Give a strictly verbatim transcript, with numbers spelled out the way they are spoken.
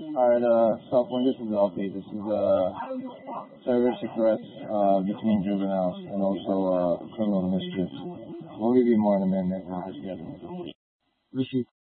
Alright, uh, Southwind, this is Alfie. This is, uh, terroristic threats, uh, between juveniles and also, uh, criminal mischief. We'll give you more in a minute. We'll just get it. Rishi.